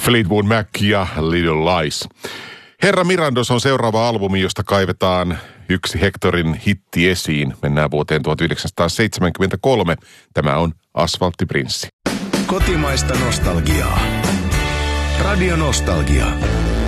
Fleetwood Mac ja Little Lies. Herra Mirandos on seuraava albumi, josta kaivetaan yksi Hectorin hitti esiin. Mennään vuoteen 1973. Tämä on Asfalttiprinssi. Kotimaista nostalgiaa. Radio Nostalgia.